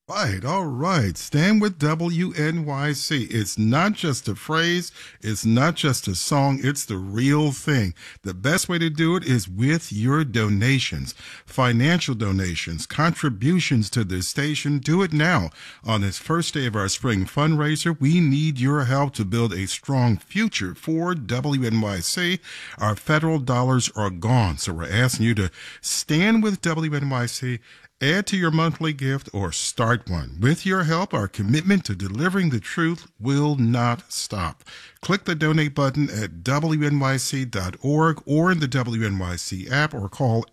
Right, all right. Stand with WNYC. It's not just a phrase, it's not just a song, it's the real thing. The best way to do it is with your donations, financial donations, contributions to this station. Do it now. On this first day of our spring fundraiser, we need your help to build a strong future for WNYC. Our federal dollars are gone, so we're asking you to stand with WNYC. Add to your monthly gift or start one. With your help, our commitment to delivering the truth will not stop. Click the donate button at WNYC.org or in the WNYC app or call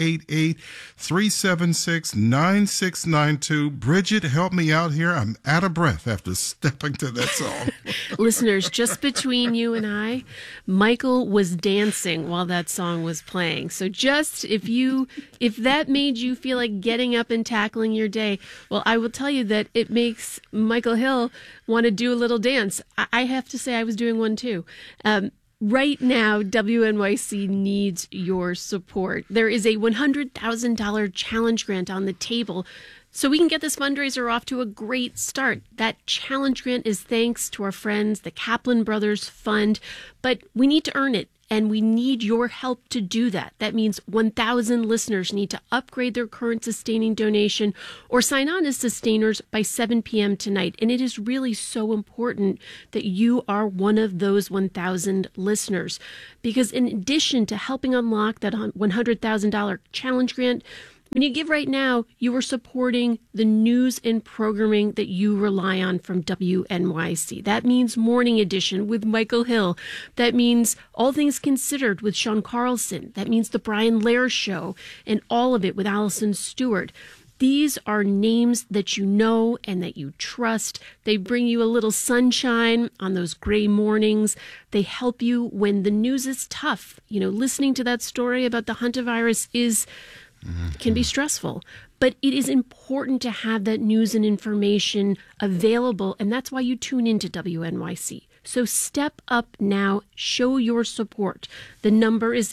888-376-9692. Bridget, help me out here. I'm out of breath after stepping to that song. Listeners, just between you and I, Michael was dancing while that song was playing. So just if that made you feel like getting up and tackling your day, well, I will tell you that it makes Michael Hill want to do a little dance. I have to say I was doing one too. Right now, WNYC needs your support. There is a $100,000 challenge grant on the table, so we can get this fundraiser off to a great start. That challenge grant is thanks to our friends, the Kaplan Brothers Fund, but we need to earn it. And we need your help to do that. That means 1,000 listeners need to upgrade their current sustaining donation or sign on as sustainers by 7 p.m. tonight. And it is really so important that you are one of those 1,000 listeners. Because in addition to helping unlock that $100,000 challenge grant, when you give right now, you are supporting the news and programming that you rely on from WNYC. That means Morning Edition with Michael Hill. That means All Things Considered with Sean Carlson. That means The Brian Lehrer Show and all of it with Allison Stewart. These are names that you know and that you trust. They bring you a little sunshine on those gray mornings. They help you when the news is tough. You know, listening to that story about the hantavirus can be stressful, but it is important to have that news and information available, and that's why you tune into WNYC. So step up now, show your support. The number is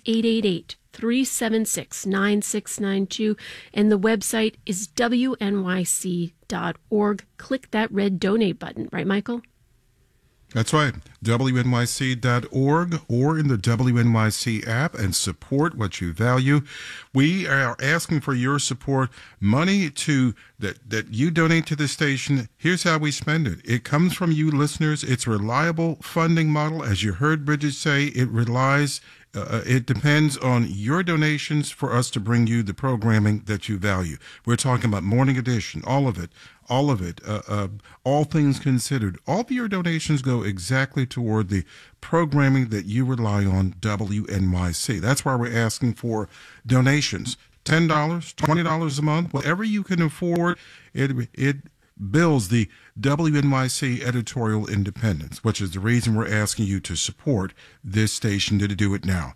888-376-9692, and the website is WNYC.org. Click that red donate button, right, Michael? That's right. WNYC.org or in the WNYC app, and support what you value. We are asking for your support. Money that you donate to the station. Here's how we spend it. It comes from you listeners. It's a reliable funding model. As you heard Bridget say, it depends on your donations for us to bring you the programming that you value. We're talking about Morning Edition, all of it, all things considered. All of your donations go exactly toward the programming that you rely on, WNYC. That's why we're asking for donations. $10, $20 a month, whatever you can afford. It builds the WNYC editorial independence, which is the reason we're asking you to support this station to do it now.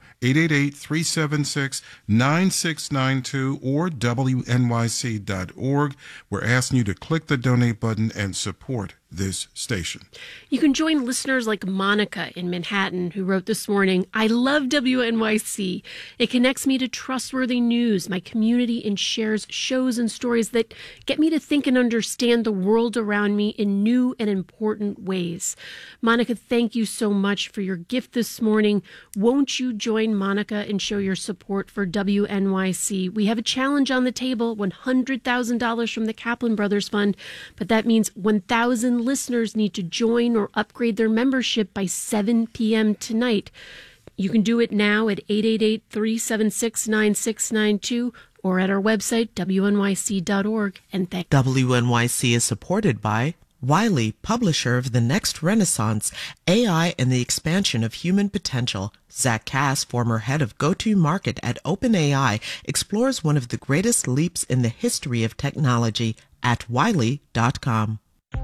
888-376-9692 or WNYC.org. We're asking you to click the donate button and support this station. You can join listeners like Monica in Manhattan, who wrote this morning, I love WNYC. It connects me to trustworthy news, my community, and shares shows and stories that get me to think and understand the world around me in new and important ways. Monica, thank you so much for your gift this morning. Won't you join Monica and show your support for WNYC? We have a challenge on the table, $100,000 from the Kaplan Brothers Fund, but that means 1,000 listeners need to join or upgrade their membership by 7 p.m. tonight. You can do it now at 888-376-9692 or at our website, WNYC.org. And thank WNYC is supported by Wiley, publisher of The Next Renaissance, AI and the Expansion of Human Potential. Zach Cass, former head of go-to-market at OpenAI, explores one of the greatest leaps in the history of technology at Wiley.com.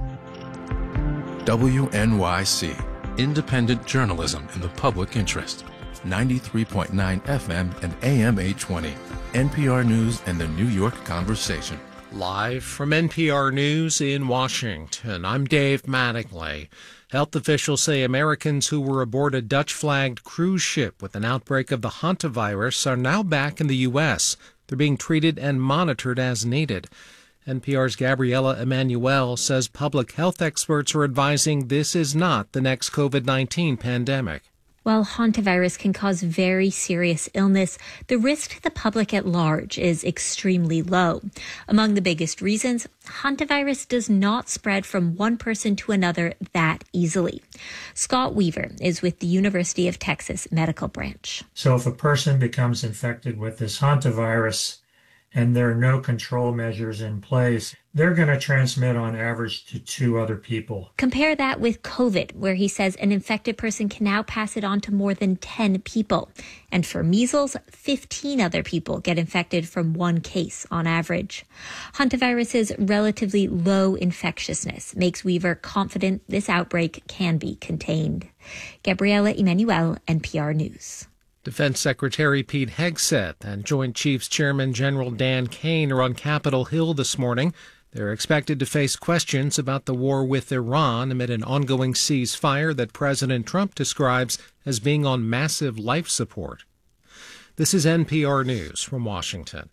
WNYC, independent journalism in the public interest. 93.9 FM and AM 820. NPR News and the New York Conversation. Live from NPR News in Washington, I'm Dave Mattingly. Health officials say Americans who were aboard a Dutch-flagged cruise ship with an outbreak of the hantavirus are now back in the U.S. They're being treated and monitored as needed. NPR's Gabriela Emanuel says public health experts are advising this is not the next COVID-19 pandemic. While hantavirus can cause very serious illness, the risk to the public at large is extremely low. Among the biggest reasons, hantavirus does not spread from one person to another that easily. Scott Weaver is with the University of Texas Medical Branch. So if a person becomes infected with this hantavirus and there are no control measures in place, they're going to transmit on average to 2 other people. Compare that with COVID, where he says an infected person can now pass it on to more than 10 people. And for measles, 15 other people get infected from one case on average. Hantavirus's relatively low infectiousness makes Weaver confident this outbreak can be contained. Gabriela Emanuel, NPR News. Defense Secretary Pete Hegseth and Joint Chiefs Chairman General Dan Kane are on Capitol Hill this morning. They're expected to face questions about the war with Iran amid an ongoing ceasefire that President Trump describes as being on massive life support. This is NPR News from Washington.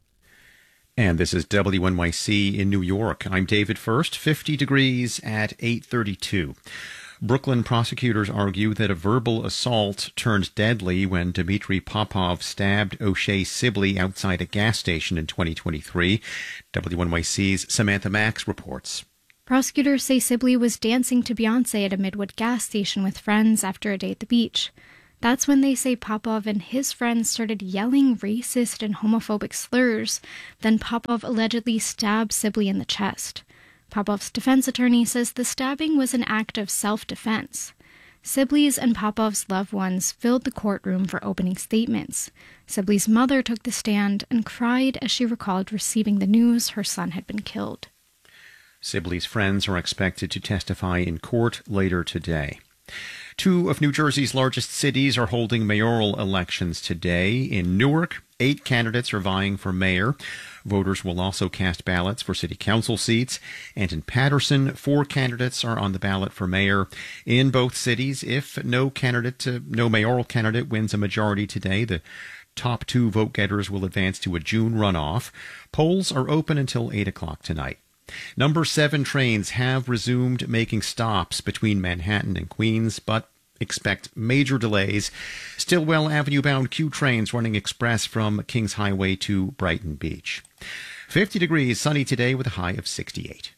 And this is WNYC in New York. I'm David First, 50 degrees at 8:32. Brooklyn prosecutors argue that a verbal assault turned deadly when Dmitry Popov stabbed O'Shea Sibley outside a gas station in 2023. WNYC's Samantha Max reports. Prosecutors say Sibley was dancing to Beyoncé at a Midwood gas station with friends after a day at the beach. That's when they say Popov and his friends started yelling racist and homophobic slurs. Then Popov allegedly stabbed Sibley in the chest. Popov's defense attorney says the stabbing was an act of self-defense. Sibley's and Popov's loved ones filled the courtroom for opening statements. Sibley's mother took the stand and cried as she recalled receiving the news her son had been killed. Sibley's friends are expected to testify in court later today. 2 of New Jersey's largest cities are holding mayoral elections today. In Newark, 8 candidates are vying for mayor. Voters will also cast ballots for city council seats. And in Paterson, 4 candidates are on the ballot for mayor. In both cities, if no mayoral candidate wins a majority today, the top 2 vote-getters will advance to a June runoff. Polls are open until 8 o'clock tonight. Number 7 trains have resumed making stops between Manhattan and Queens, but expect major delays. Stillwell Avenue-bound Q trains running express from Kings Highway to Brighton Beach. 50 degrees, sunny today with a high of 68.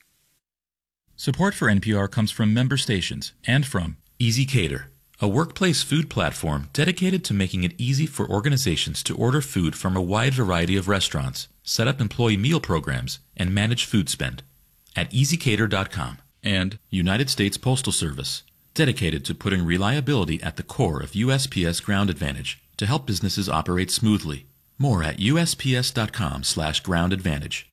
Support for NPR comes from member stations and from EasyCater, a workplace food platform dedicated to making it easy for organizations to order food from a wide variety of restaurants, set up employee meal programs, and manage food spend at easycater.com. And United States Postal Service, dedicated to putting reliability at the core of USPS Ground Advantage to help businesses operate smoothly. More at usps.com/Ground Advantage.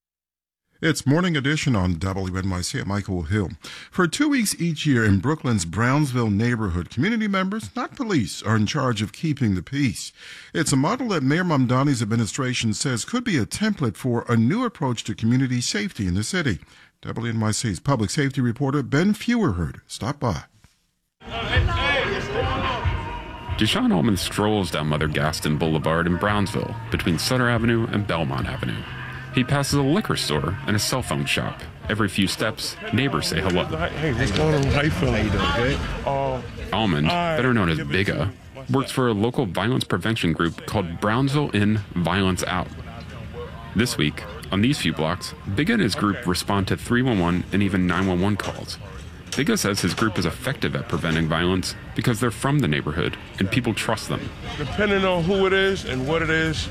It's Morning Edition on WNYC at Michael Hill. For 2 weeks each year in Brooklyn's Brownsville neighborhood, community members, not police, are in charge of keeping the peace. It's a model that Mayor Mamdani's administration says could be a template for a new approach to community safety in the city. WNYC's public safety reporter Ben Feuerherd stopped by. Deshaun Allman strolls down Mother Gaston Boulevard in Brownsville between Sutter Avenue and Belmont Avenue. He passes a liquor store and a cell phone shop. Every few steps, neighbors say hello. Hey, what's going on? How you feeling? How you doing? Good? Almond, better known as Bigga, works for a local violence prevention group called Brownsville In, Violence Out. This week, on these few blocks, Bigga and his group respond to 311 and even 911 calls. Bigga says his group is effective at preventing violence because they're from the neighborhood and people trust them. Depending on who it is and what it is,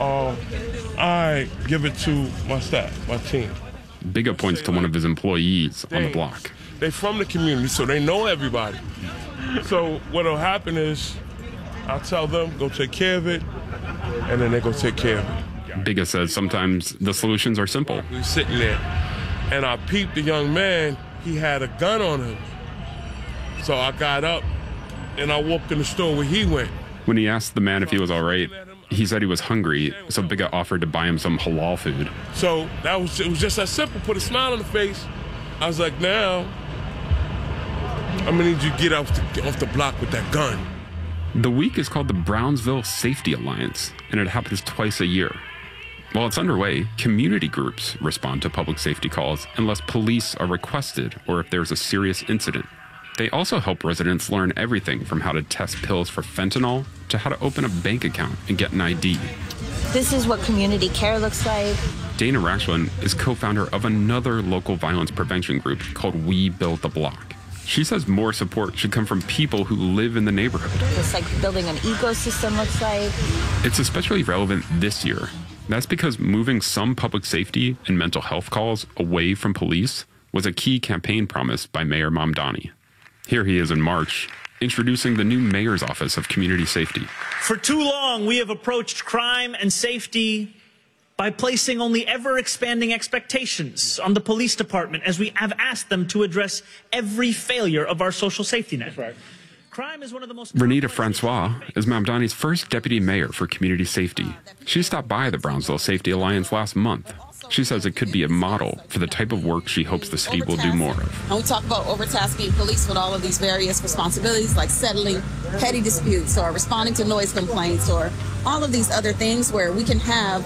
I give it to my staff, my team. Bigga points to one of his employees on the block. They're from the community, so they know everybody. So what'll happen is I'll tell them, go take care of it, and then they go take care of it. Bigga says sometimes the solutions are simple. We were sitting there, and I peeped the young man. He had a gun on him. So I got up, and I walked in the store where he went. When he asked the man if he was all right, he said he was hungry, so Bigga offered to buy him some halal food. So it was just that simple, put a smile on the face. I was like, now, I'm gonna need you to get off the block with that gun. The week is called the Brownsville Safety Alliance, and it happens twice a year. While it's underway, community groups respond to public safety calls unless police are requested or if there's a serious incident. They also help residents learn everything from how to test pills for fentanyl to how to open a bank account and get an ID. This is what community care looks like. Dana Rashland is co-founder of another local violence prevention group called We Build the Block. She says more support should come from people who live in the neighborhood. It's like building an ecosystem looks like. It's especially relevant this year. That's because moving some public safety and mental health calls away from police was a key campaign promise by Mayor Mamdani. Here he is in March, introducing the new mayor's office of community safety. For too long, we have approached crime and safety by placing only ever-expanding expectations on the police department as we have asked them to address every failure of our social safety net. Right. Crime is one of the most... Renita Francois is Mamdani's first deputy mayor for community safety. She stopped by the Brownsville Safety Alliance last month. She says it could be a model for the type of work she hopes the city will do more of. And we talk about overtasking police with all of these various responsibilities like settling petty disputes or responding to noise complaints or all of these other things where we can have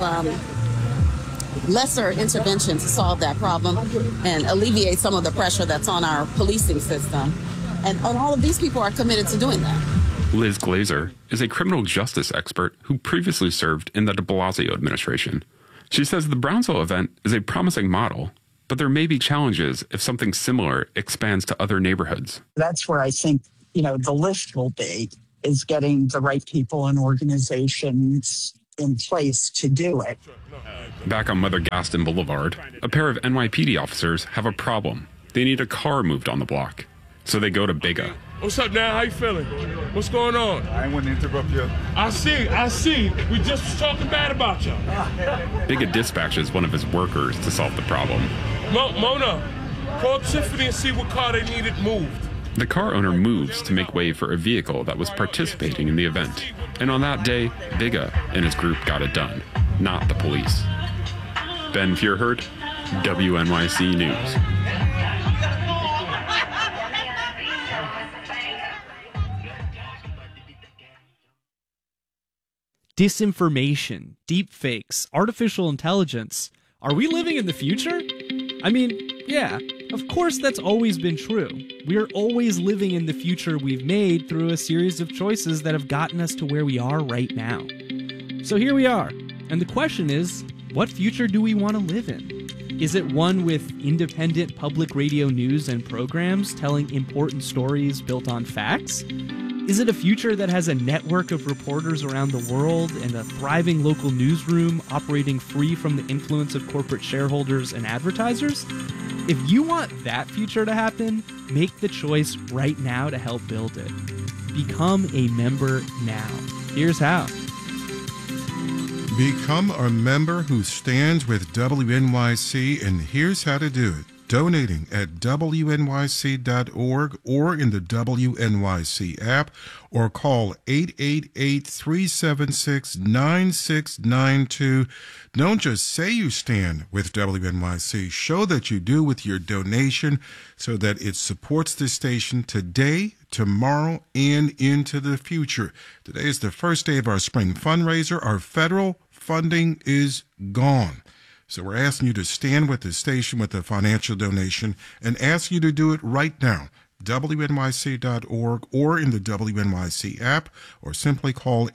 lesser intervention to solve that problem and alleviate some of the pressure that's on our policing system. And all of these people are committed to doing that. Liz Glazer is a criminal justice expert who previously served in the de Blasio administration. She says the Brownsville event is a promising model, but there may be challenges if something similar expands to other neighborhoods. That's where I think, the lift will be, is getting the right people and organizations in place to do it. Back on Mother Gaston Boulevard, a pair of NYPD officers have a problem. They need a car moved on the block. So they go to Biga. What's up, now? How you feeling? What's going on? I ain't want to interrupt you. I see. We just was talking bad about y'all. Biga dispatches one of his workers to solve the problem. Mona, call Tiffany and see what car they needed moved. The car owner moves to make way for a vehicle that was participating in the event. And on that day, Biga and his group got it done, not the police. Ben Fierherd, WNYC News. Disinformation, deepfakes, artificial intelligence. Are we living in the future? I mean, yeah, of course that's always been true. We are always living in the future we've made through a series of choices that have gotten us to where we are right now. So here we are, and the question is, what future do we want to live in? Is it one with independent public radio news and programs telling important stories built on facts? Is it a future that has a network of reporters around the world and a thriving local newsroom operating free from the influence of corporate shareholders and advertisers? If you want that future to happen, make the choice right now to help build it. Become a member now. Here's how. Become a member who stands with WNYC, and here's how to do it. Donating at WNYC.org or in the WNYC app, or call 888-376-9692. Don't just say you stand with WNYC. Show that you do with your donation so that it supports the station today, tomorrow, and into the future. Today is the first day of our spring fundraiser. Our federal funding is gone. So we're asking you to stand with the station with a financial donation and ask you to do it right now. WNYC.org or in the WNYC app, or simply call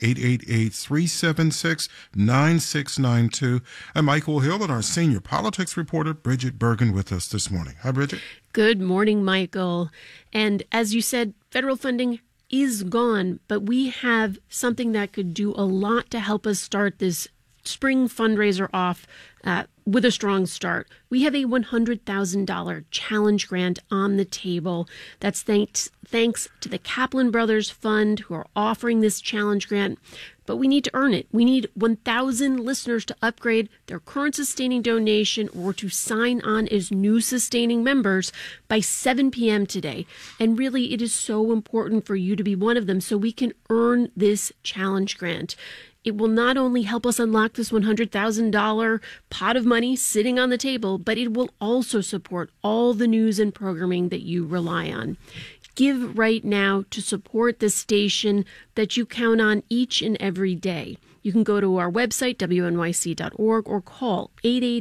888-376-9692. I'm Michael Hill and our senior politics reporter, Bridget Bergen, with us this morning. Hi, Bridget. Good morning, Michael. And as you said, federal funding is gone, but we have something that could do a lot to help us start this spring fundraiser off with a strong start. We have a $100,000 challenge grant on the table. That's thanks to the Kaplan Brothers Fund, who are offering this challenge grant. But we need to earn it. We need 1,000 listeners to upgrade their current sustaining donation or to sign on as new sustaining members by 7 p.m. today. And really, it is so important for you to be one of them so we can earn this challenge grant. It will not only help us unlock this $100,000 pot of money sitting on the table, but it will also support all the news and programming that you rely on. Give right now to support the station that you count on each and every day. You can go to our website, wnyc.org, or call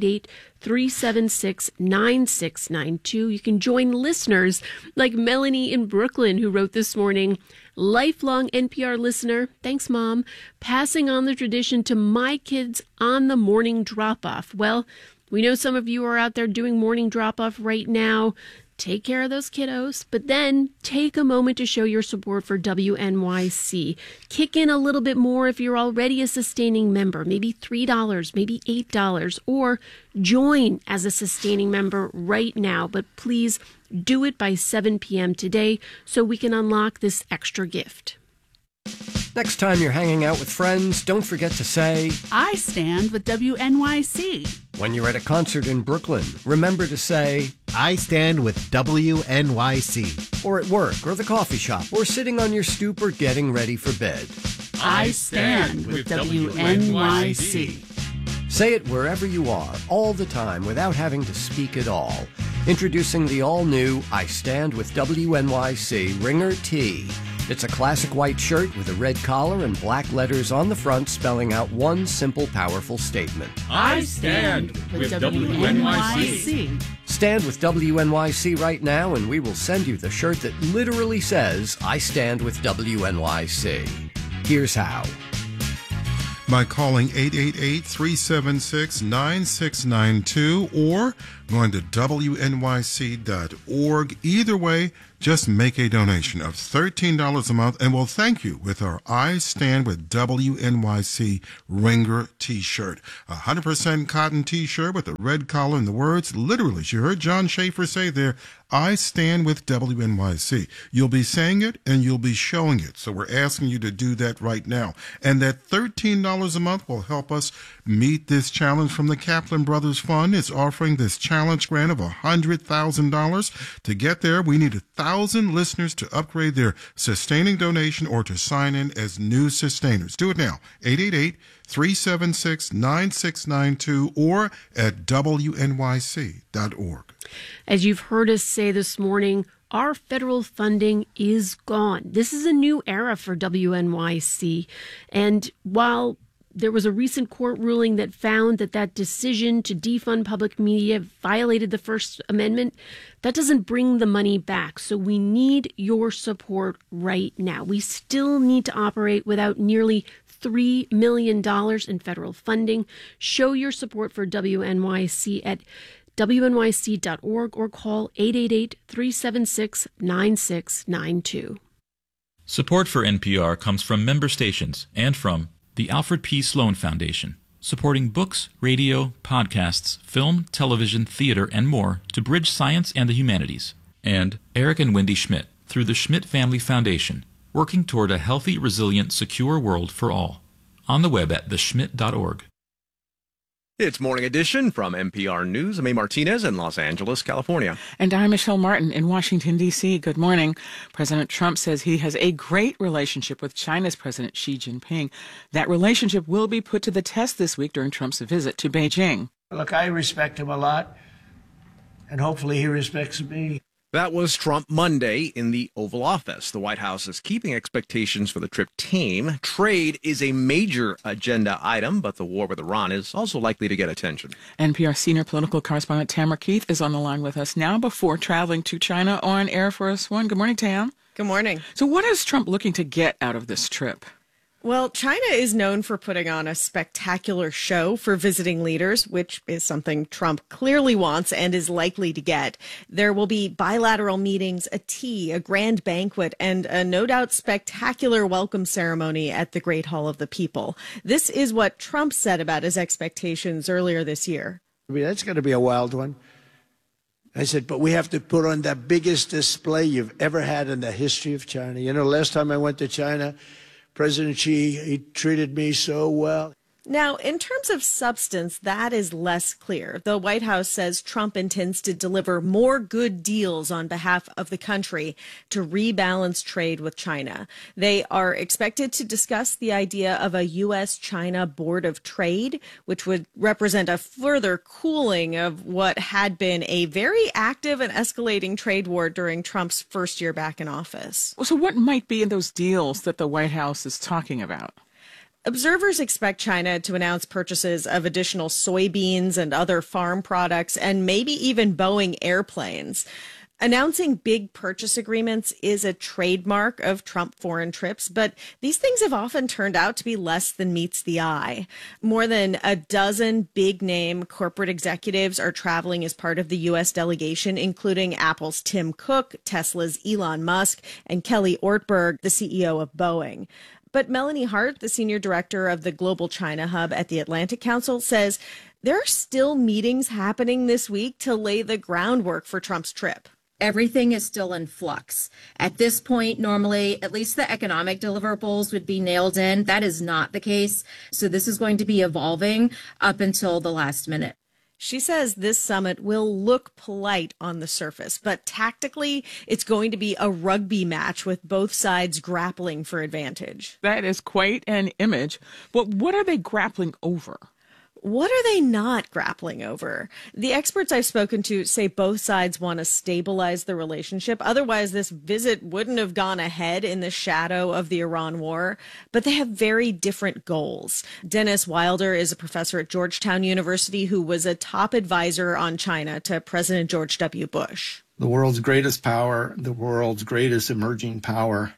888-376-9692. You can join listeners like Melanie in Brooklyn, who wrote this morning, lifelong NPR listener, thanks Mom, passing on the tradition to my kids on the morning drop-off. Well, we know some of you are out there doing morning drop-off right now. Take care of those kiddos, but then take a moment to show your support for WNYC. Kick in a little bit more if you're already a sustaining member, maybe $3, maybe $8, or join as a sustaining member right now. But please do it by 7 p.m. today so we can unlock this extra gift. Next time you're hanging out with friends, don't forget to say, I stand with WNYC. When you're at a concert in Brooklyn, remember to say, I stand with WNYC. Or at work, or the coffee shop, or sitting on your stoop, or getting ready for bed. I stand with WNYC. Say it wherever you are, all the time, without having to speak at all. Introducing the all-new I Stand with WNYC Ringer Tee. It's a classic white shirt with a red collar and black letters on the front spelling out one simple, powerful statement. I stand with WNYC. Stand with WNYC right now and we will send you the shirt that literally says, I stand with WNYC. Here's how. By calling 888-376-9692 or going to WNYC.org. Either way, just make a donation of $13 a month, and we'll thank you with our I Stand with WNYC Ringer t-shirt. 100% cotton t-shirt with a red collar and the words, literally, as you heard John Schaefer say there, I stand with WNYC. You'll be saying it and you'll be showing it. So we're asking you to do that right now. And that $13 a month will help us meet this challenge from the Kaplan Brothers Fund. It's offering this challenge grant of $100,000. To get there, we need 1,000 listeners to upgrade their sustaining donation or to sign in as new sustainers. Do it now. 888-376-9692 or at WNYC.org. As you've heard us say this morning, our federal funding is gone. This is a new era for WNYC. And while there was a recent court ruling that found that decision to defund public media violated the First Amendment, that doesn't bring the money back. So we need your support right now. We still need to operate without nearly $3 million in federal funding. Show your support for WNYC at WNYC.org or call 888-376-9692. Support for NPR comes from member stations and from the Alfred P. Sloan Foundation, supporting books, radio, podcasts, film, television, theater, and more to bridge science and the humanities. And Eric and Wendy Schmidt through the Schmidt Family Foundation, working toward a healthy, resilient, secure world for all. On the web at theschmidt.org. It's Morning Edition from NPR News. I'm A. Martinez in Los Angeles, California. And I'm Michelle Martin in Washington, D.C. Good morning. President Trump says he has a great relationship with China's President Xi Jinping. That relationship will be put to the test this week during Trump's visit to Beijing. Look, I respect him a lot, and hopefully he respects me. That was Trump Monday in the Oval Office. The White House is keeping expectations for the trip tame. Trade is a major agenda item, but the war with Iran is also likely to get attention. NPR senior political correspondent Tamara Keith is on the line with us now before traveling to China on Air Force One. Good morning, Tam. Good morning. So what is Trump looking to get out of this trip? Well, China is known for putting on a spectacular show for visiting leaders, which is something Trump clearly wants and is likely to get. There will be bilateral meetings, a tea, a grand banquet, and a no doubt spectacular welcome ceremony at the Great Hall of the People. This is what Trump said about his expectations earlier this year. I mean, that's going to be a wild one. I said, but we have to put on the biggest display you've ever had in the history of China. You know, last time I went to China, President Xi, he treated me so well. Now, in terms of substance, that is less clear. The White House says Trump intends to deliver more good deals on behalf of the country to rebalance trade with China. They are expected to discuss the idea of a U.S.-China Board of Trade, which would represent a further cooling of what had been a very active and escalating trade war during Trump's first year back in office. So what might be in those deals that the White House is talking about? Observers expect China to announce purchases of additional soybeans and other farm products and maybe even Boeing airplanes. Announcing big purchase agreements is a trademark of Trump foreign trips, but these things have often turned out to be less than meets the eye. More than a dozen big-name corporate executives are traveling as part of the U.S. delegation, including Apple's Tim Cook, Tesla's Elon Musk, and Kelly Ortberg, the CEO of Boeing. But Melanie Hart, the senior director of the Global China Hub at the Atlantic Council, says there are still meetings happening this week to lay the groundwork for Trump's trip. Everything is still in flux. At this point, normally, at least the economic deliverables would be nailed in. That is not the case. So this is going to be evolving up until the last minute. She says this summit will look polite on the surface, but tactically, it's going to be a rugby match with both sides grappling for advantage. That is quite an image. But what are they grappling over? What are they not grappling over? The experts I've spoken to say both sides want to stabilize the relationship. Otherwise, this visit wouldn't have gone ahead in the shadow of the Iran war. But they have very different goals. Dennis Wilder is a professor at Georgetown University who was a top advisor on China to President George W. Bush. The world's greatest power, the world's greatest emerging power,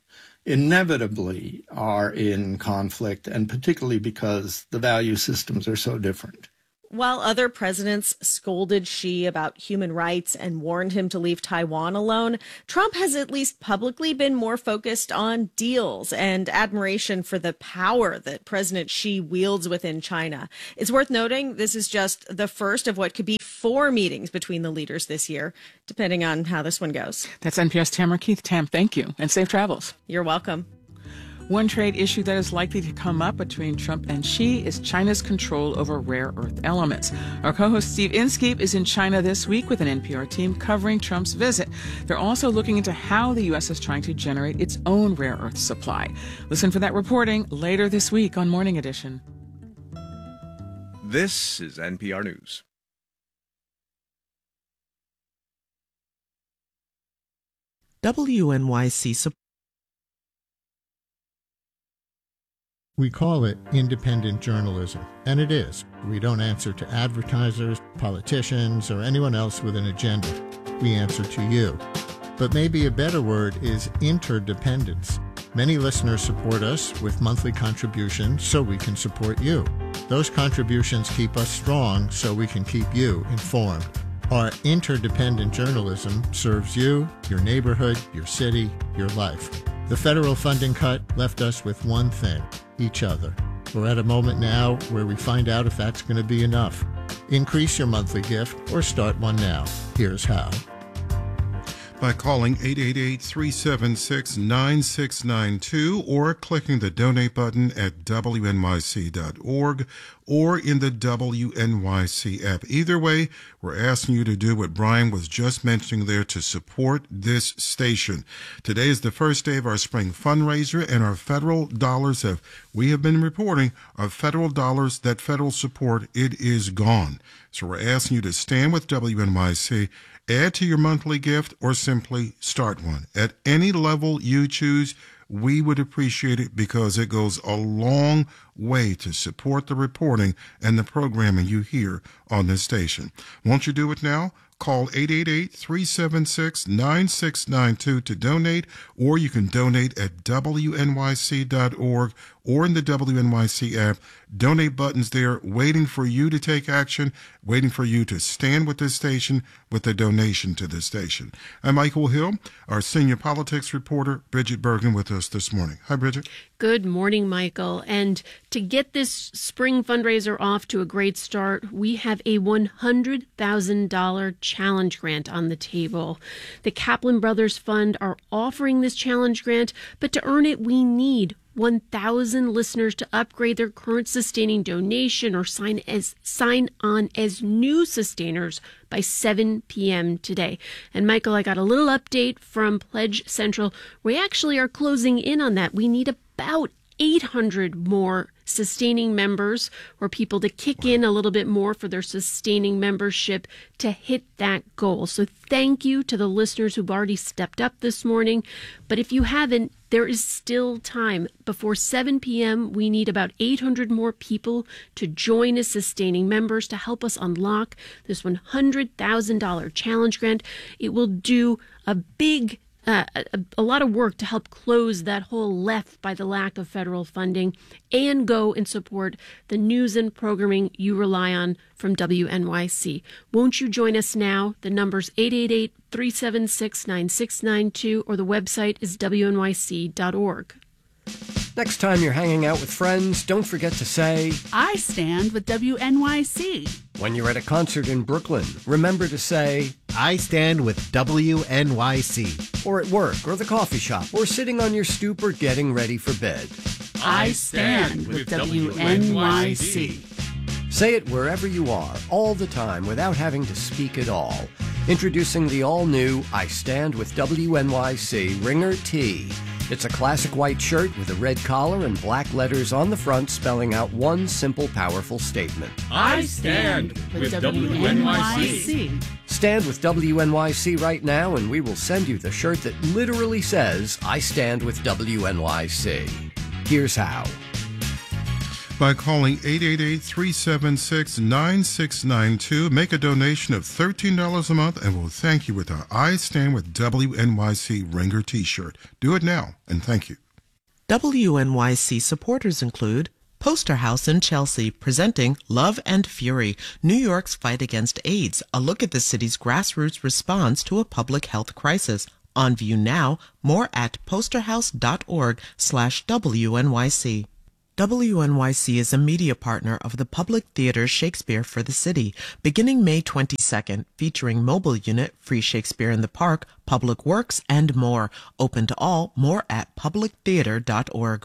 inevitably are in conflict, and particularly because the value systems are so different. While other presidents scolded Xi about human rights and warned him to leave Taiwan alone, Trump has at least publicly been more focused on deals and admiration for the power that President Xi wields within China. It's worth noting this is just the first of what could be 4 meetings between the leaders this year, depending on how this one goes. That's NPR's Tamara Keith. Tam, thank you, and safe travels. You're welcome. One trade issue that is likely to come up between Trump and Xi is China's control over rare earth elements. Our co-host Steve Inskeep is in China this week with an NPR team covering Trump's visit. They're also looking into how the U.S. is trying to generate its own rare earth supply. Listen for that reporting later this week on Morning Edition. This is NPR News. WNYC We call it independent journalism, and it is. We don't answer to advertisers, politicians, or anyone else with an agenda. We answer to you. But maybe a better word is interdependence. Many listeners support us with monthly contributions so we can support you. Those contributions keep us strong so we can keep you informed. Our interdependent journalism serves you, your neighborhood, your city, your life. The federal funding cut left us with one thing: each other. We're at a moment now where we find out if that's going to be enough. Increase your monthly gift or start one now. Here's how. By calling 888-376-9692 or clicking the donate button at wnyc.org or in the WNYC app. Either way, we're asking you to do what Brian was just mentioning there to support this station. Today is the first day of our spring fundraiser, and our federal dollars we have been reporting are federal dollars, that federal support, it is gone. So we're asking you to stand with WNYC, add to your monthly gift, or simply start one. At any level you choose, we would appreciate it because it goes a long way to support the reporting and the programming you hear on this station. Won't you do it now? Call 888-376-9692 to donate, or you can donate at wnyc.org or in the WNYC app. Donate buttons there waiting for you to take action, waiting for you to stand with this station with a donation to this station. I'm Michael Hill, our senior politics reporter, Bridget Bergen, with us this morning. Hi, Bridget. Good morning, Michael. And to get this spring fundraiser off to a great start, we have a $100,000 challenge grant on the table. The Kaplan Brothers Fund are offering this challenge grant, but to earn it, we need 1,000 listeners to upgrade their current sustaining donation or sign on as new sustainers by 7 p.m. today. And Michael, I got a little update from Pledge Central. We actually are closing in on that. We need about 800 more sustaining members or people to kick in a little bit more for their sustaining membership to hit that goal. So thank you to the listeners who've already stepped up this morning. But if you haven't, there is still time. Before 7 p.m., we need about 800 more people to join as sustaining members to help us unlock this $100,000 challenge grant. It will do a lot of work to help close that hole left by the lack of federal funding and go and support the news and programming you rely on from WNYC. Won't you join us now? The number's 888-376-9692 or the website is wnyc.org. Next time you're hanging out with friends, don't forget to say, I stand with WNYC. When you're at a concert in Brooklyn, remember to say, I stand with WNYC. Or at work, or the coffee shop, or sitting on your stoop, or getting ready for bed. I stand with WNYC. Say it wherever you are, all the time, without having to speak at all. Introducing the all-new I Stand with WNYC Ringer Tee. It's a classic white shirt with a red collar and black letters on the front spelling out one simple, powerful statement. I stand with WNYC. Stand with WNYC right now and we will send you the shirt that literally says, I stand with WNYC. Here's how. By calling 888-376-9692. Make a donation of $13 a month and we'll thank you with our I Stand with WNYC Ringer t-shirt. Do it now and thank you. WNYC supporters include Poster House in Chelsea presenting Love and Fury, New York's Fight Against AIDS, a look at the city's grassroots response to a public health crisis. On view now, more at posterhouse.org/WNYC. WNYC is a media partner of the Public Theater Shakespeare for the City, beginning May 22nd, featuring mobile unit, free Shakespeare in the Park, public works, and more. Open to all, more at publictheater.org.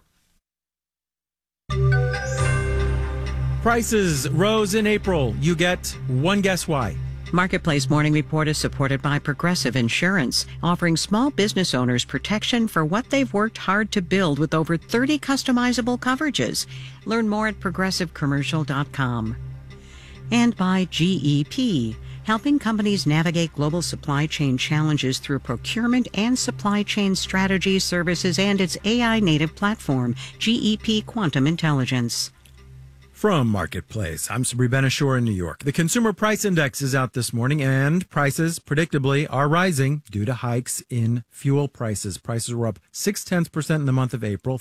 Prices rose in April. You get one guess why. Marketplace Morning Report is supported by Progressive Insurance, offering small business owners protection for what they've worked hard to build with over 30 customizable coverages. Learn more at progressivecommercial.com. And by GEP, helping companies navigate global supply chain challenges through procurement and supply chain strategy services and its AI-native platform, GEP Quantum Intelligence. From Marketplace, I'm Sabri Ben-Achour in New York. The Consumer Price Index is out this morning, and prices, predictably, are rising due to hikes in fuel prices. Prices were up 0.6% in the month of April,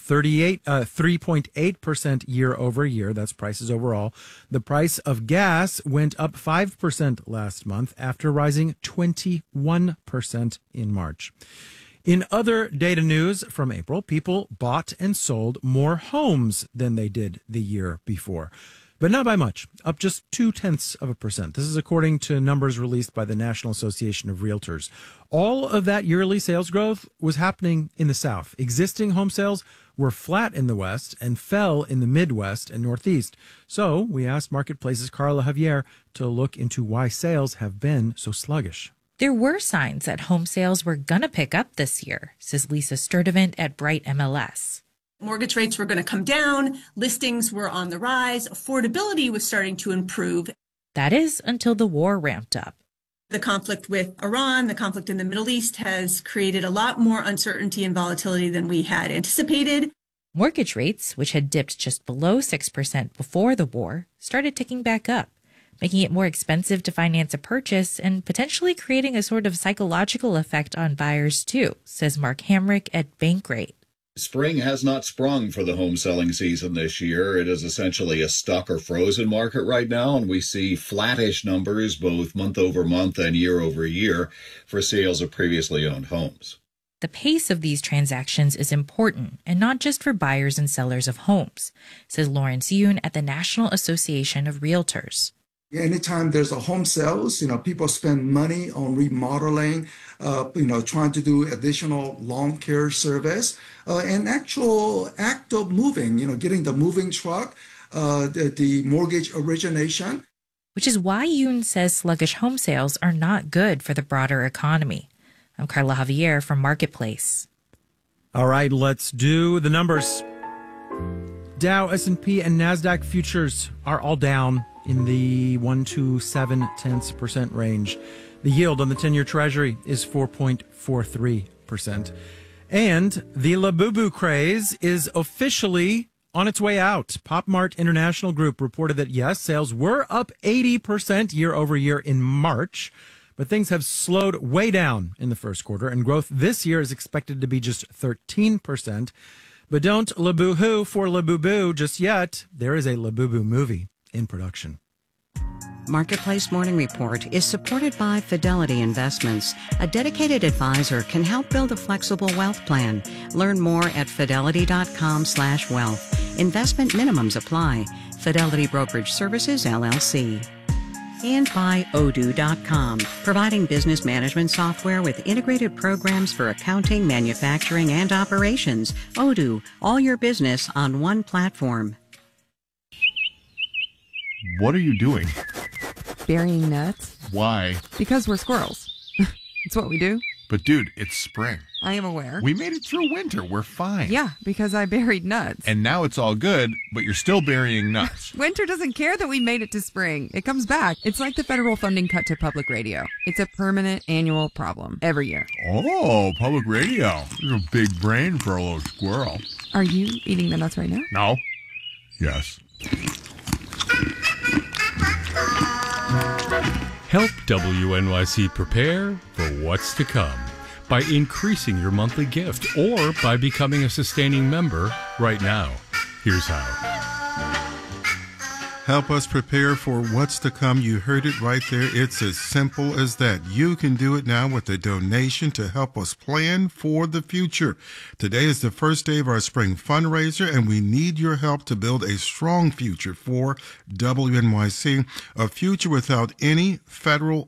3.8% year over year. That's prices overall. The price of gas went up 5% last month after rising 21% in March. In other data news from April, people bought and sold more homes than they did the year before, but not by much, up just 0.2%. This is according to numbers released by the National Association of Realtors. All of that yearly sales growth was happening in the South. Existing home sales were flat in the West and fell in the Midwest and Northeast. So we asked Marketplace's Carla Javier to look into why sales have been so sluggish. There were signs that home sales were going to pick up this year, says Lisa Sturdivant at Bright MLS. Mortgage rates were going to come down, listings were on the rise, affordability was starting to improve. That is until the war ramped up. The conflict with Iran, the conflict in the Middle East has created a lot more uncertainty and volatility than we had anticipated. Mortgage rates, which had dipped just below 6% before the war, started ticking back up, making it more expensive to finance a purchase and potentially creating a sort of psychological effect on buyers too, says Mark Hamrick at Bankrate. Spring has not sprung for the home selling season this year. It is essentially a stuck or frozen market right now, and we see flattish numbers both month over month and year over year for sales of previously owned homes. The pace of these transactions is important, and not just for buyers and sellers of homes, says Lawrence Yoon at the National Association of Realtors. Anytime there's a home sales, people spend money on remodeling, trying to do additional lawn care service, and actual act of moving, getting the moving truck, the mortgage origination. Which is why Yoon says sluggish home sales are not good for the broader economy. I'm Carla Javier from Marketplace. All right, let's do the numbers. Dow, S&P, and NASDAQ futures are all down in the 1.27% range. The yield on the 10-year Treasury is 4.43%. And the Labubu craze is officially on its way out. Pop Mart International Group reported that, yes, sales were up 80% year over year in March, but things have slowed way down in the first quarter, and growth this year is expected to be just 13%. But don't Labubu for Labubu just yet. There is a Labubu movie in production. Marketplace Morning Report is supported by Fidelity Investments. A dedicated advisor can help build a flexible wealth plan. Learn more at fidelity.com/wealth. Investment minimums apply. Fidelity Brokerage Services, LLC. And by Odoo.com, providing business management software with integrated programs for accounting, manufacturing, and operations. Odoo, all your business on one platform. What are you doing? Burying nuts. Why? Because we're squirrels. It's what we do. But dude, it's spring. I am aware. We made it through winter. We're fine. Yeah, because I buried nuts. And now it's all good, but you're still burying nuts. Winter doesn't care that we made it to spring. It comes back. It's like the federal funding cut to public radio. It's a permanent annual problem every year. Oh, public radio. You're a big brain for a little squirrel. Are you eating the nuts right now? No. Yes. Help WNYC prepare for what's to come by increasing your monthly gift or by becoming a sustaining member right now. Here's how. Help us prepare for what's to come. You heard it right there. It's as simple as that. You can do it now with a donation to help us plan for the future. Today is the first day of our spring fundraiser, and we need your help to build a strong future for WNYC, a future without any federal